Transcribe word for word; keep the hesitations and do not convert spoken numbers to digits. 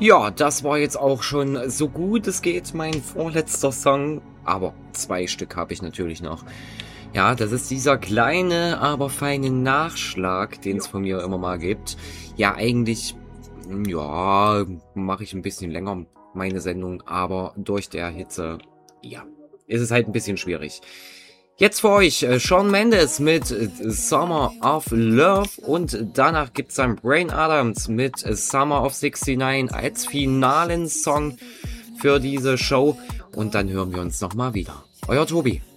Ja, das war jetzt auch schon so gut es geht mein vorletzter Song, aber zwei Stück habe ich natürlich noch. Ja, das ist dieser kleine, aber feine Nachschlag, den es von mir immer mal gibt. Ja, eigentlich, ja, mache ich ein bisschen länger meine Sendung, aber durch der Hitze, ja, ist es halt ein bisschen schwierig. Jetzt für euch äh, Shawn Mendes mit äh, Summer of Love und danach gibt's dann Bryan Adams mit äh, Summer of neunundsechzig als finalen Song für diese Show und dann hören wir uns nochmal wieder. Euer Tobi.